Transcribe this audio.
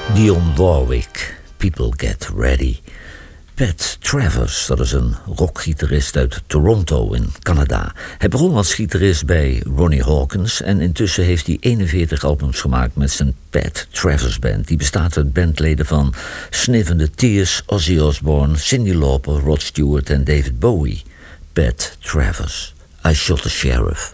Dionne Warwick, People Get Ready. Pat Travers, dat is een rockgitarist uit Toronto in Canada. Hij begon als gitarist bij Ronnie Hawkins en intussen heeft hij 41 albums gemaakt met zijn Pat Travers Band. Die bestaat uit bandleden van Sniff and the Tears, Ozzy Osbourne, Cyndi Lauper, Rod Stewart en David Bowie. Pat Travers, I Shot the Sheriff.